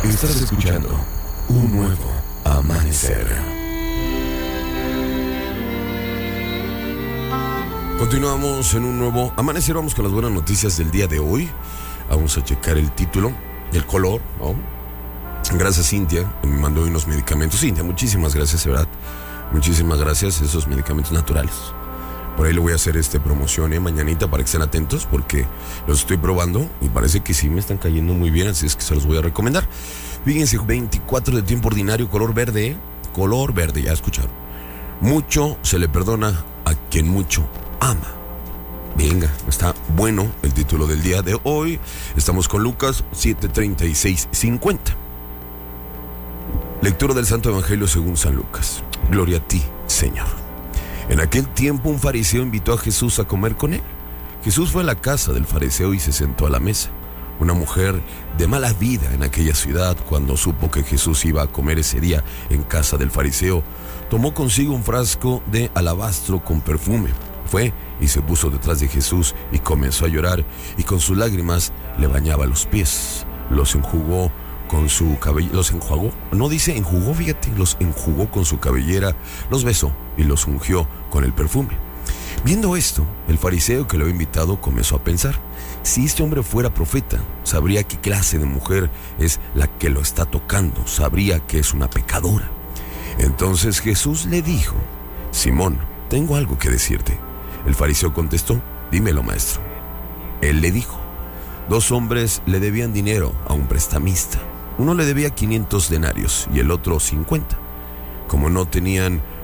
Estás escuchando un nuevo amanecer. Continuamos en un nuevo amanecer. Vamos con las buenas noticias del día de hoy. Vamos a checar el título, el color, ¿no? Gracias, Cintia, me mandó unos medicamentos. Cintia, muchísimas gracias, de verdad. Muchísimas gracias, esos medicamentos naturales. Por ahí le voy a hacer promoción mañanita para que estén atentos, porque los estoy probando y parece que sí me están cayendo muy bien, así es que se los voy a recomendar. Fíjense, 24 de tiempo ordinario, color verde, ya escucharon. Mucho se le perdona a quien mucho ama. Venga, está bueno el título del día de hoy. Estamos con Lucas 7:36-50. Lectura del Santo Evangelio según San Lucas. Gloria a ti, Señor. En aquel tiempo un fariseo invitó a Jesús a comer con él. Jesús fue a la casa del fariseo y se sentó a la mesa. Una mujer de mala vida en aquella ciudad, cuando supo que Jesús iba a comer ese día en casa del fariseo, tomó consigo un frasco de alabastro con perfume. Fue y se puso detrás de Jesús y comenzó a llorar, y con sus lágrimas le bañaba los pies. Los enjugó con su cabello, los enjuagó, no dice enjugó, fíjate, los enjugó con su cabellera, los besó y los ungió con el perfume. Viendo esto, el fariseo que lo había invitado comenzó a pensar: si este hombre fuera profeta, sabría qué clase de mujer es la que lo está tocando, sabría que es una pecadora. Entonces Jesús le dijo: Simón, tengo algo que decirte. El fariseo contestó: dímelo, maestro. Él le dijo: 2 hombres le debían dinero a un prestamista. Uno le debía 500 denarios y el otro 50. Como no tenían